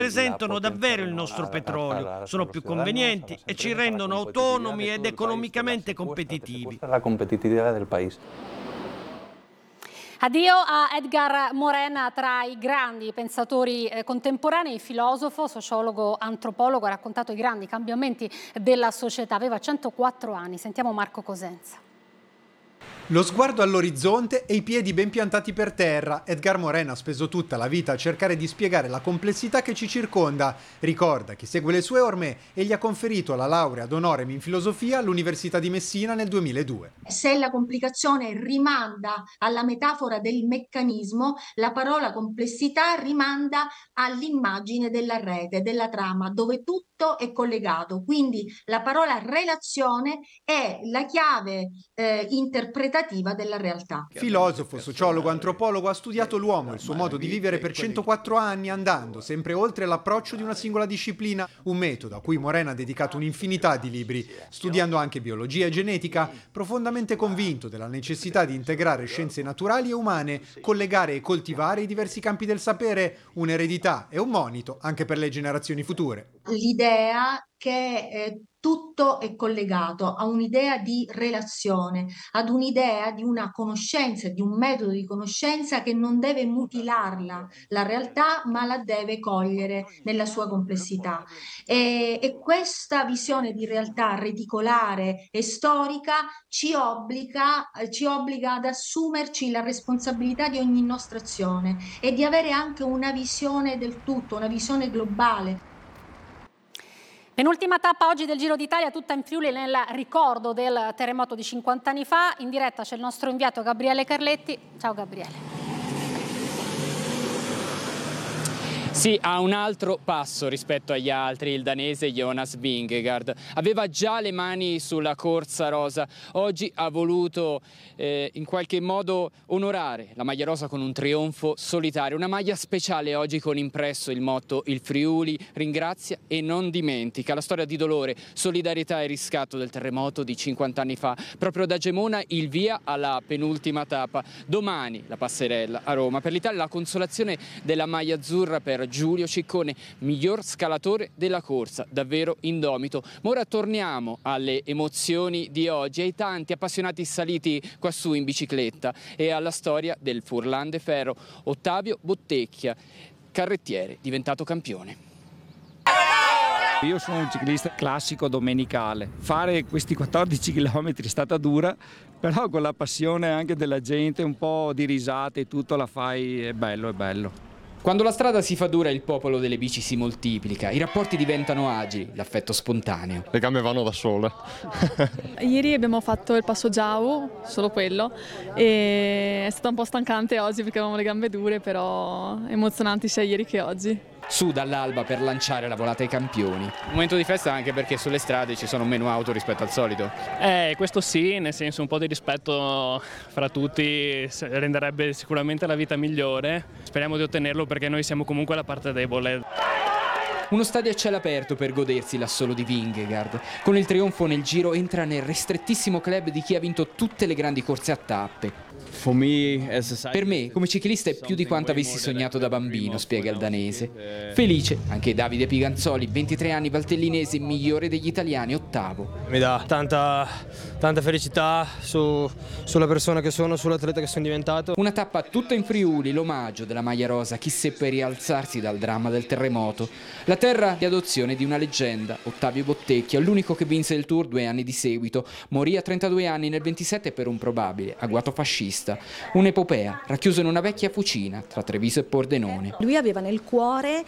Presentano davvero il nostro petrolio, sono più convenienti e ci rendono autonomi ed economicamente competitivi. La competitività del paese. Addio a Edgar Morin, tra i grandi pensatori contemporanei, filosofo, sociologo, antropologo, ha raccontato i grandi cambiamenti della società. Aveva 104 anni. Sentiamo Marco Cosenza. Lo sguardo all'orizzonte e i piedi ben piantati per terra. Edgar Morin ha speso tutta la vita a cercare di spiegare la complessità che ci circonda. Ricorda chi segue le sue orme e gli ha conferito la laurea ad honorem in filosofia all'Università di Messina nel 2002. Se la complicazione rimanda alla metafora del meccanismo, la parola complessità rimanda all'immagine della rete, della trama, dove tutto è collegato. Quindi la parola relazione è la chiave interpretativa della realtà. Filosofo, sociologo, antropologo, ha studiato l'uomo e il suo modo di vivere per 104 anni, andando sempre oltre l'approccio di una singola disciplina, un metodo a cui Morin ha dedicato un'infinità di libri, studiando anche biologia e genetica, profondamente convinto della necessità di integrare scienze naturali e umane, collegare e coltivare i diversi campi del sapere, un'eredità e un monito anche per le generazioni future. L'idea che tutto è collegato a un'idea di relazione, ad un'idea di una conoscenza, di un metodo di conoscenza che non deve mutilarla, la realtà, ma la deve cogliere nella sua complessità. E questa visione di realtà reticolare e storica ci obbliga ad assumerci la responsabilità di ogni nostra azione e di avere anche una visione del tutto, una visione globale. Penultima tappa oggi del Giro d'Italia, tutta in Friuli nel ricordo del terremoto di 50 anni fa. In diretta c'è il nostro inviato Gabriele Carletti. Ciao Gabriele. Sì, ha un altro passo rispetto agli altri, il danese Jonas Vingegaard. Aveva già le mani sulla corsa rosa, oggi ha voluto in qualche modo onorare la maglia rosa con un trionfo solitario, una maglia speciale oggi con impresso il motto "Il Friuli ringrazia e non dimentica", la storia di dolore, solidarietà e riscatto del terremoto di 50 anni fa. Proprio da Gemona il via alla penultima tappa. Domani la passerella a Roma. Per l'Italia la consolazione della maglia azzurra per Giulio Ciccone, miglior scalatore della corsa, davvero indomito. Ma ora torniamo alle emozioni di oggi, ai tanti appassionati saliti quassù in bicicletta e alla storia del Furlan de Ferro. Ottavio Bottecchia, carrettiere, diventato campione. Io sono un ciclista classico domenicale. Fare questi 14 km è stata dura, però con la passione anche della gente, un po' di risate e tutto la fai, è bello, è bello. Quando la strada si fa dura il popolo delle bici si moltiplica, i rapporti diventano agili, l'affetto spontaneo. Le gambe vanno da sole. Ieri abbiamo fatto il passo Giau, solo quello, e è stato un po' stancante oggi perché avevamo le gambe dure, però emozionanti sia ieri che oggi. Su dall'alba per lanciare la volata ai campioni. Un momento di festa anche perché sulle strade ci sono meno auto rispetto al solito. Questo sì, nel senso un po' di rispetto fra tutti renderebbe sicuramente la vita migliore. Speriamo di ottenerlo perché noi siamo comunque la parte debole. Uno stadio a cielo aperto per godersi l'assolo di Vingegaard. Con il trionfo nel Giro entra nel ristrettissimo club di chi ha vinto tutte le grandi corse a tappe. Per me, come ciclista, è più di quanto avessi sognato da bambino, spiega il danese. Felice anche Davide Piganzoli, 23 anni, valtellinese, migliore degli italiani, ottavo. Mi dà tanta felicità sulla persona che sono, sull'atleta che sono diventato. Una tappa tutta in Friuli, l'omaggio della maglia rosa, chi seppe rialzarsi dal dramma del terremoto. La terra di adozione di una leggenda, Ottavio Bottecchia, l'unico che vinse il Tour 2 anni di seguito. Morì a 32 anni nel 27 per un probabile agguato fascista. Un'epopea racchiusa in una vecchia fucina tra Treviso e Pordenone. Lui aveva nel cuore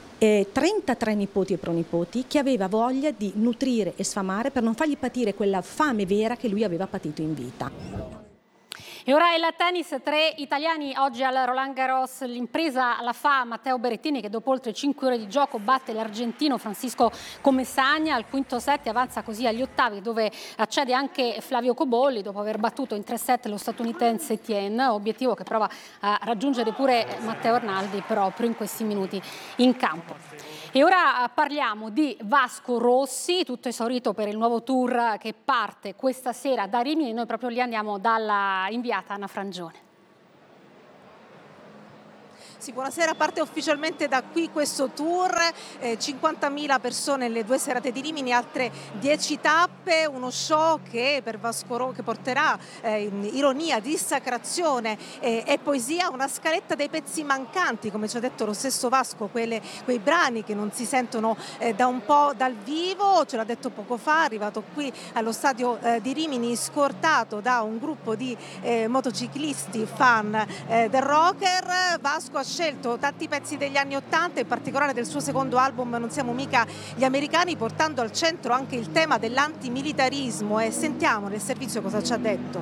33 nipoti e pronipoti che aveva voglia di nutrire e sfamare per non fargli patire quella fame vera che lui aveva patito in vita. E ora il tennis, 3 italiani oggi al Roland Garros, l'impresa la fa Matteo Berrettini che dopo oltre 5 ore di gioco batte l'argentino Francisco Comesaña al quinto set e avanza così agli ottavi dove accede anche Flavio Cobolli dopo aver battuto in 3 set lo statunitense Etienne, obiettivo che prova a raggiungere pure Matteo Arnaldi proprio in questi minuti in campo. E ora parliamo di Vasco Rossi, tutto esaurito per il nuovo tour che parte questa sera da Rimini. Noi proprio lì andiamo dalla inviata Anna Frangione. Sì, buonasera, parte ufficialmente da qui questo tour, 50.000 persone nelle 2 serate di Rimini, altre 10 tappe, uno show che per Vasco che porterà ironia, dissacrazione e poesia, una scaletta dei pezzi mancanti, come ci ha detto lo stesso Vasco, quei brani che non si sentono da un po' dal vivo, ce l'ha detto poco fa, è arrivato qui allo stadio di Rimini scortato da un gruppo di motociclisti fan del rocker. Vasco ha scelto tanti pezzi degli anni '80, in particolare del suo secondo album Non siamo mica gli americani, portando al centro anche il tema dell'antimilitarismo, e sentiamo nel servizio cosa ci ha detto.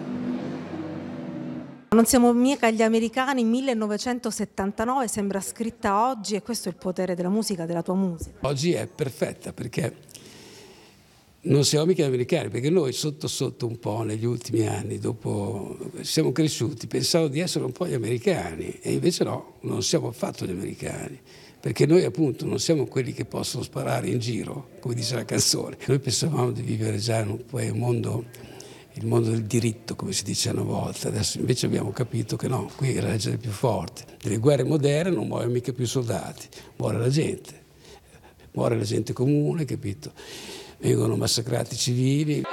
Non siamo mica gli americani, 1979, sembra scritta oggi, e questo è il potere della musica, della tua musica. Oggi è perfetta perché non siamo mica gli americani, perché noi sotto un po' negli ultimi anni, dopo siamo cresciuti, pensavo di essere un po' gli americani, e invece no, non siamo affatto gli americani, perché noi appunto non siamo quelli che possono sparare in giro, come dice la canzone. Noi pensavamo di vivere già in il mondo del diritto, come si dice una volta, adesso invece abbiamo capito che no, qui è la legge del più forte. Nelle guerre moderne non muoiono mica più soldati, muore la gente comune, capito? Vengono massacrati i civili.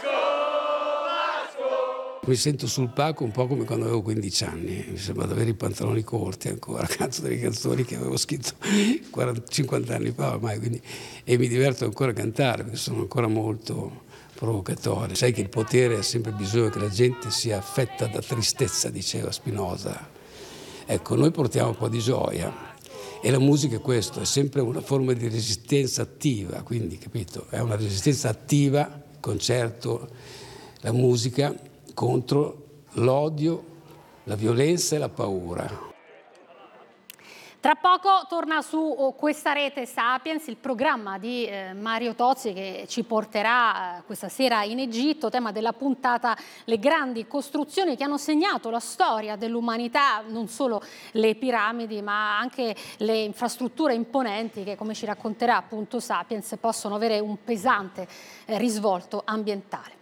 Mi sento sul palco un po' come quando avevo 15 anni, mi sembra di avere i pantaloni corti ancora, canto delle canzoni che avevo scritto 50 anni fa ormai, quindi, e mi diverto ancora a cantare perché sono ancora molto provocatore. Sai che il potere ha sempre bisogno che la gente sia affetta da tristezza, diceva Spinoza. Ecco, noi portiamo un po' di gioia. E la musica è questo, è sempre una forma di resistenza attiva, quindi, capito? È una resistenza attiva, il concerto, la musica, contro l'odio, la violenza e la paura. Tra poco torna su questa rete Sapiens, il programma di Mario Tozzi, che ci porterà questa sera in Egitto. Tema della puntata: le grandi costruzioni che hanno segnato la storia dell'umanità, non solo le piramidi ma anche le infrastrutture imponenti che, come ci racconterà appunto Sapiens, possono avere un pesante risvolto ambientale.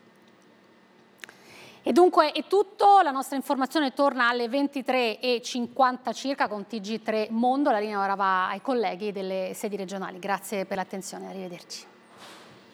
E dunque è tutto, la nostra informazione torna alle 23:50 circa con TG3 Mondo. La linea ora va ai colleghi delle sedi regionali. Grazie per l'attenzione, arrivederci.